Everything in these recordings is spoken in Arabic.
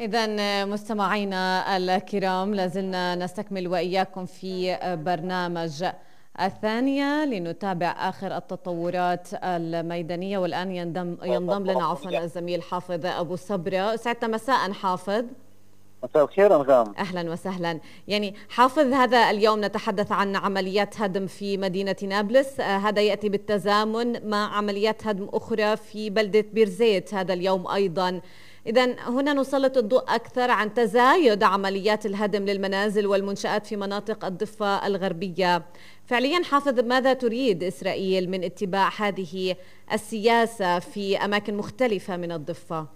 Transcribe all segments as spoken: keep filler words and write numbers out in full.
إذن مستمعينا الكرام، لازلنا نستكمل وإياكم في برنامج الثانية لنتابع آخر التطورات الميدانية. والآن ينضم ينضم لنا عفوا الزميل حافظ أبو صبرة. سعدنا مساء حافظ. مساء الخير أنغام. أهلا وسهلا. يعني حافظ، هذا اليوم نتحدث عن عمليات هدم في مدينة نابلس، هذا يأتي بالتزامن مع عمليات هدم أخرى في بلدة بيرزيت هذا اليوم أيضا. إذن هنا نسلط الضوء أكثر عن تزايد عمليات الهدم للمنازل والمنشآت في مناطق الضفة الغربية. فعليا حافظ، ماذا تريد إسرائيل من اتباع هذه السياسة في أماكن مختلفة من الضفة؟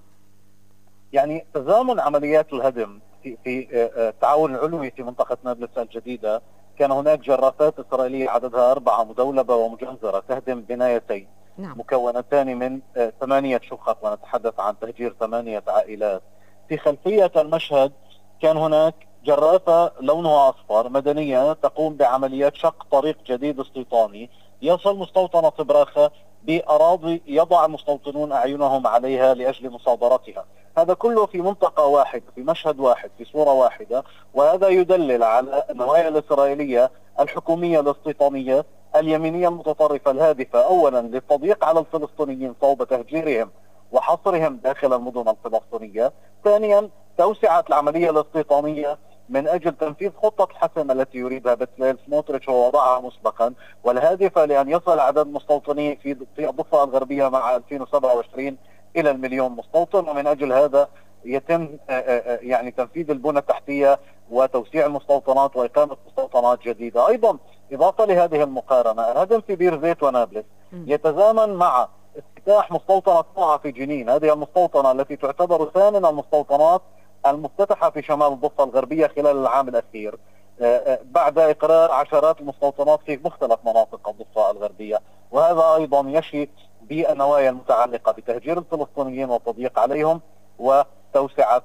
يعني تزامن عمليات الهدم في في التعاون العلوي في منطقة نابلس الجديدة، كان هناك جرافات إسرائيلية عددها أربعة مدولبة ومجنزرة تهدم بنايتين نعم. مكونتان من ثمانية شقق، ونتحدث عن تهجير ثمانية عائلات. في خلفية المشهد كان هناك جرافة لونها أصفر مدنية تقوم بعمليات شق طريق جديد استيطاني يصل مستوطنة براخة بأراضي يضع المستوطنون أعينهم عليها لأجل مصادرتها. هذا كله في منطقة واحدة، في مشهد واحد، في صورة واحدة، وهذا يدلل على النوايا الإسرائيلية الحكومية الاستيطانية اليمينية المتطرفة الهادفة، أولا للتضييق على الفلسطينيين صوب تهجيرهم وحصرهم داخل المدن الفلسطينية، ثانيا توسعة العملية الاستيطانية من أجل تنفيذ خطة الحسم التي يريدها بتليل سموتريتش ووضعها مسبقا، والهادفة لأن يصل عدد مستوطنين في في الضفة الغربية مع ألفين وسبعة وعشرين إلى المليون مستوطن. ومن أجل هذا يتم يعني تنفيذ البنى التحتية وتوسيع المستوطنات وإقامة مستوطنات جديدة. أيضا إضافة لهذه المقارنة، الهدم في بير زيت ونابلس يتزامن مع افتتاح مستوطنة طوعة في جنين، هذه المستوطنة التي تعتبر ثامن المستوطنات المفتتحة في شمال الضفة الغربية خلال العام الأخير، بعد إقرار عشرات المستوطنات في مختلف مناطق الضفة الغربية. وهذا أيضا يشي بالنوايا المتعلقة بتهجير الفلسطينيين والتضييق عليهم وتوسعة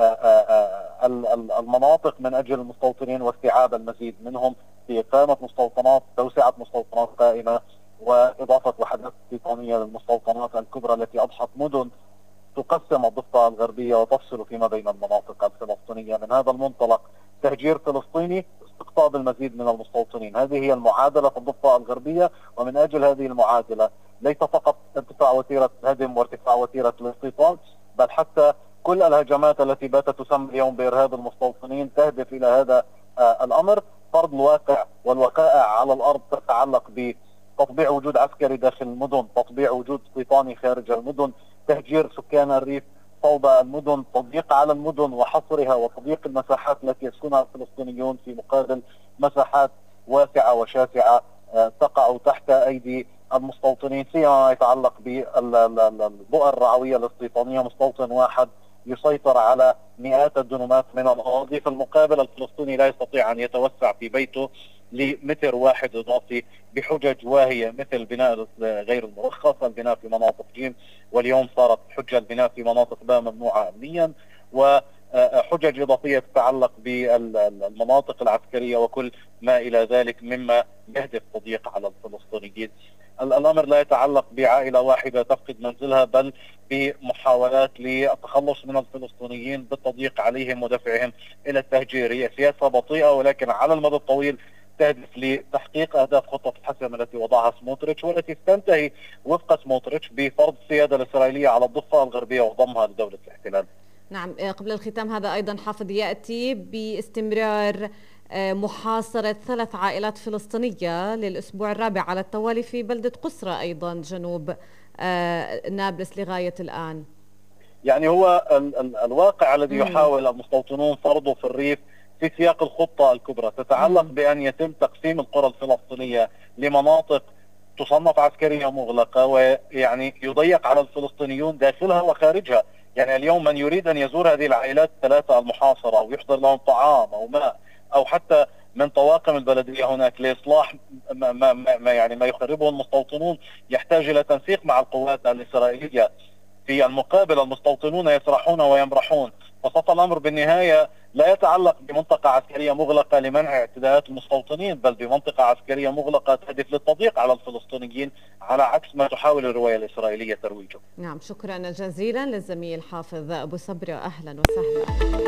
المناطق من أجل المستوطنين واستيعاب المزيد منهم في إقامة مستوطنات، توسعة مستوطنات قائمة، وإضافة وحدات استيطانية للمستوطنات الكبرى التي أضحت مدن تقسم الضفة الغربية وتفصل فيما بين المناطق الفلسطينية. من هذا المنطلق تهجير فلسطيني، استقطاب المزيد من المستوطنين، هذه هي المعادلة في الضفة الغربية. ومن أجل هذه المعادلة ليس فقط ارتفاع وتيرة الهدم وارتفاع وتيرة الاستيطان، بل حتى كل الهجمات التي باتت تسمى اليوم بإرهاب المستوطنين تهدف إلى هذا آه الأمر. فرض الواقع والوقائع على الأرض تتعلق بتطبيع وجود عسكري داخل المدن، تطبيع وجود استيطاني خارج المدن، تهجير سكان الريف صوب المدن، تضييق على المدن وحصرها وتضييق المساحات التي يسكنها الفلسطينيون في مقابل مساحات واسعة وشاسعة تقع تحت أيدي المستوطنين، فيما يتعلق بالبؤر الرعوية الاستيطانية. مستوطن واحد يسيطر على مئات الدنومات من الأراضي، في المقابل الفلسطيني لا يستطيع أن يتوسع في بيته لمتر واحد إضافي بحجج واهية، مثل بناء غير المرخص، البناء في مناطق جيم، واليوم صارت حجة البناء في مناطق باء ممنوعة أمنيا، وحجج إضافية تتعلق بالمناطق العسكرية وكل ما إلى ذلك مما يهدف تضييق على الفلسطينيين. الأمر لا يتعلق بعائلة واحدة تفقد منزلها، بل بمحاولات للتخلص من الفلسطينيين بالتضييق عليهم ودفعهم إلى التهجير. هي سياسة بطيئة ولكن على المدى الطويل تهدف لتحقيق أهداف خطة الحسم التي وضعها سموتريتش، والتي ستنتهي وفق سموتريتش بفرض السيادة الإسرائيلية على الضفة الغربية وضمها لدولة الاحتلال. نعم، قبل الختام، هذا أيضا حافظ يأتي باستمرار محاصرة ثلاث عائلات فلسطينية للأسبوع الرابع على التوالي في بلدة قسرة أيضا جنوب نابلس لغاية الآن. يعني هو ال ال الواقع الذي يحاول المستوطنون فرضه في الريف في سياق الخطة الكبرى تتعلق مم. بأن يتم تقسيم القرى الفلسطينية لمناطق تصنف عسكرية مغلقة، ويعني يضيق على الفلسطينيون داخلها وخارجها. يعني اليوم من يريد أن يزور هذه العائلات الثلاثة المحاصرة أو يحضر لهم طعام أو ماء أو حتى من طواقم البلدية هناك لإصلاح ما, ما, ما يعني ما يخربه المستوطنون، يحتاج إلى تنسيق مع القوات الإسرائيلية. في المقابل المستوطنون يسرحون ويمرحون، بساطة الأمر بالنهاية لا يتعلق بمنطقة عسكرية مغلقة لمنع اعتداءات المستوطنين، بل بمنطقة عسكرية مغلقة تهدف للتضييق على الفلسطينيين، على عكس ما تحاول الرواية الإسرائيلية ترويجه. نعم، شكرا جزيلا للزميل حافظ أبو صبرة، أهلا وسهلا.